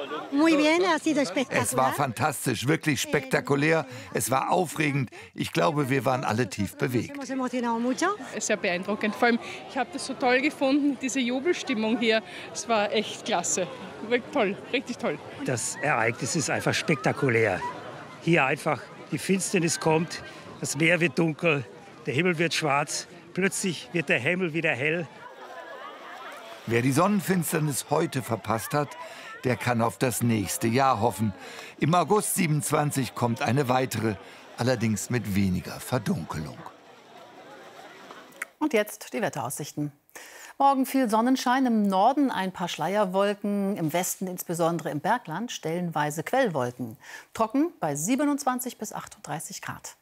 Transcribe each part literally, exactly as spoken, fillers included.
Muy bien, ha sido Es war fantastisch, wirklich spektakulär. Es war aufregend. Ich glaube, wir waren alle tief bewegt. Sehr beeindruckend. Vor allem, ich habe das so toll gefunden, diese Jubelstimmung hier. Es war echt klasse. Wirklich toll, richtig toll. Das Ereignis ist einfach spektakulär. Hier einfach die Finsternis kommt, das Meer wird dunkel, der Himmel wird schwarz. Plötzlich wird der Himmel wieder hell. Wer die Sonnenfinsternis heute verpasst hat, der kann auf das nächste Jahr hoffen. Im August siebenundzwanzig kommt eine weitere, allerdings mit weniger Verdunkelung. Und jetzt die Wetteraussichten. Morgen viel Sonnenschein, im Norden ein paar Schleierwolken, im Westen, insbesondere im Bergland, stellenweise Quellwolken. Trocken bei siebenundzwanzig bis achtunddreißig Grad.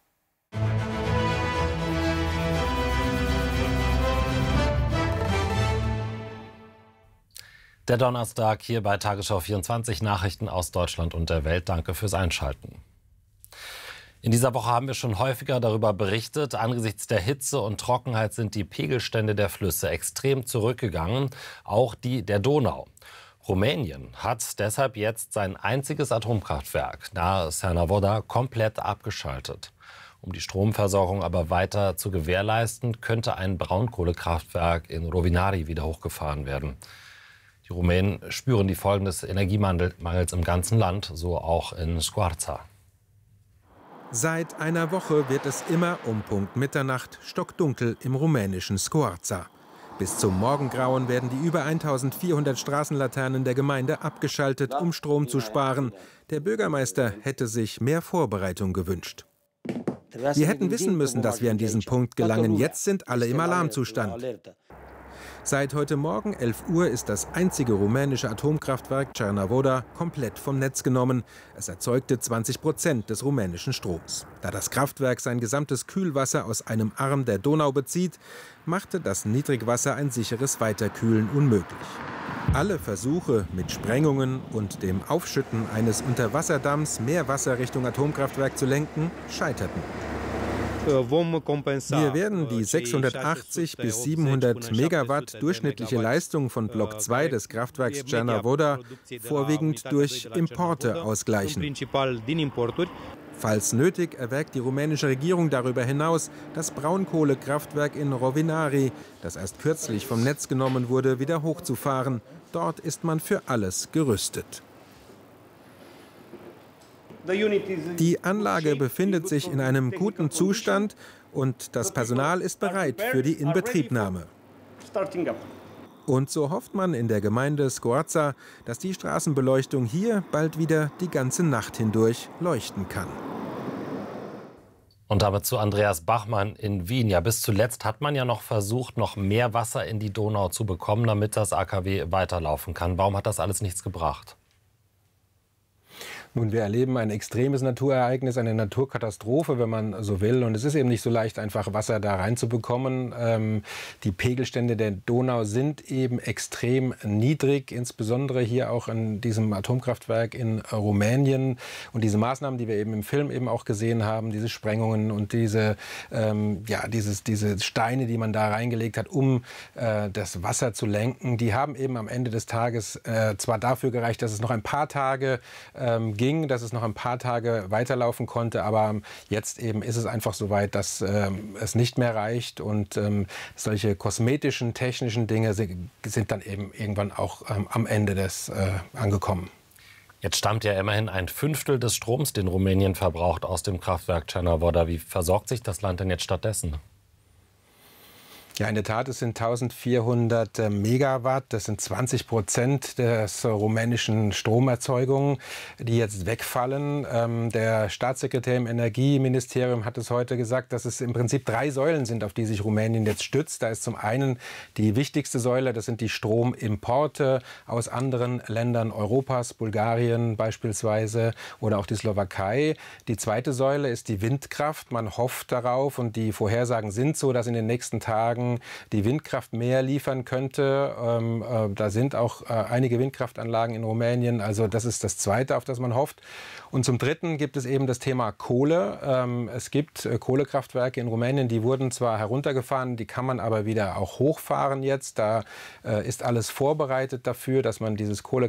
Der Donnerstag hier bei Tagesschau vierundzwanzig, Nachrichten aus Deutschland und der Welt. Danke fürs Einschalten. In dieser Woche haben wir schon häufiger darüber berichtet. Angesichts der Hitze und Trockenheit sind die Pegelstände der Flüsse extrem zurückgegangen, auch die der Donau. Rumänien hat deshalb jetzt sein einziges Atomkraftwerk nahe Cernavoda komplett abgeschaltet. Um die Stromversorgung aber weiter zu gewährleisten, könnte ein Braunkohlekraftwerk in Rovinari wieder hochgefahren werden. Die Rumänen spüren die Folgen des Energiemangels im ganzen Land, so auch in Scoarța. Seit einer Woche wird es immer um Punkt Mitternacht stockdunkel im rumänischen Scoarța. Bis zum Morgengrauen werden die über eintausendvierhundert Straßenlaternen der Gemeinde abgeschaltet, um Strom zu sparen. Der Bürgermeister hätte sich mehr Vorbereitung gewünscht. Wir hätten wissen müssen, dass wir an diesen Punkt gelangen. Jetzt sind alle im Alarmzustand. Seit heute Morgen elf Uhr ist das einzige rumänische Atomkraftwerk Cernavoda komplett vom Netz genommen. Es erzeugte zwanzig Prozent des rumänischen Stroms. Da das Kraftwerk sein gesamtes Kühlwasser aus einem Arm der Donau bezieht, machte das Niedrigwasser ein sicheres Weiterkühlen unmöglich. Alle Versuche, mit Sprengungen und dem Aufschütten eines Unterwasserdamms mehr Wasser Richtung Atomkraftwerk zu lenken, scheiterten. Wir werden die sechshundertachtzig bis siebenhundert Megawatt durchschnittliche Leistung von Block zwei des Kraftwerks Cernavoda vorwiegend durch Importe ausgleichen. Falls nötig, erwägt die rumänische Regierung darüber hinaus, das Braunkohlekraftwerk in Rovinari, das erst kürzlich vom Netz genommen wurde, wieder hochzufahren. Dort ist man für alles gerüstet. Die Anlage befindet sich in einem guten Zustand und das Personal ist bereit für die Inbetriebnahme. Und so hofft man in der Gemeinde Scoarța, dass die Straßenbeleuchtung hier bald wieder die ganze Nacht hindurch leuchten kann. Und damit zu Andreas Bachmann in Wien. Ja, bis zuletzt hat man ja noch versucht, noch mehr Wasser in die Donau zu bekommen, damit das A K W weiterlaufen kann. Warum hat das alles nichts gebracht? Nun, wir erleben ein extremes Naturereignis, eine Naturkatastrophe, wenn man so will. Und es ist eben nicht so leicht, einfach Wasser da reinzubekommen. Ähm, die Pegelstände der Donau sind eben extrem niedrig, insbesondere hier auch in diesem Atomkraftwerk in Rumänien. Und diese Maßnahmen, die wir eben im Film eben auch gesehen haben, diese Sprengungen und diese, ähm, ja, dieses, diese Steine, die man da reingelegt hat, um äh, das Wasser zu lenken, die haben eben am Ende des Tages äh, zwar dafür gereicht, dass es noch ein paar Tage ähm, ging, dass es noch ein paar Tage weiterlaufen konnte, aber jetzt eben ist es einfach so weit, dass ähm, es nicht mehr reicht und ähm, solche kosmetischen, technischen Dinge sind, sind dann eben irgendwann auch ähm, am Ende des äh, angekommen. Jetzt stammt ja immerhin ein Fünftel des Stroms, den Rumänien verbraucht, aus dem Kraftwerk Cernavoda. Wie versorgt sich das Land denn jetzt stattdessen? Ja, in der Tat, es sind eintausendvierhundert Megawatt, das sind zwanzig Prozent des rumänischen Stromerzeugungen, die jetzt wegfallen. Ähm, der Staatssekretär im Energieministerium hat es heute gesagt, dass es im Prinzip drei Säulen sind, auf die sich Rumänien jetzt stützt. Da ist zum einen die wichtigste Säule, das sind die Stromimporte aus anderen Ländern Europas, Bulgarien beispielsweise oder auch die Slowakei. Die zweite Säule ist die Windkraft. Man hofft darauf und die Vorhersagen sind so, dass in den nächsten Tagen die Windkraft mehr liefern könnte. Ähm, äh, da sind auch äh, einige Windkraftanlagen in Rumänien. Also das ist das Zweite, auf das man hofft. Und zum Dritten gibt es eben das Thema Kohle. Ähm, es gibt äh, Kohlekraftwerke in Rumänien, die wurden zwar heruntergefahren, die kann man aber wieder auch hochfahren jetzt. Da äh, ist alles vorbereitet dafür, dass man dieses Kohlekraftwerk